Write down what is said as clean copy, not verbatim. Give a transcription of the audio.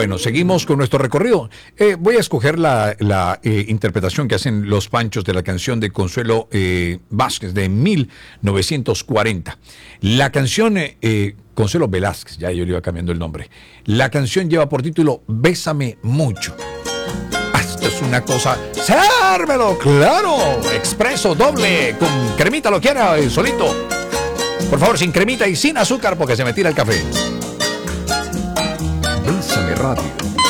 Bueno, seguimos con nuestro recorrido. Voy a escoger la interpretación que hacen los Panchos de la canción de Consuelo Vázquez de 1940. La canción, Consuelo Velázquez, ya yo le iba cambiando el nombre. La canción lleva por título Bésame Mucho. Esto es una cosa... ¡Sérvelo! ¡Claro! Expreso, doble, con cremita lo quiera, solito. Por favor, sin cremita y sin azúcar porque se me tira el café. Bésame Radio.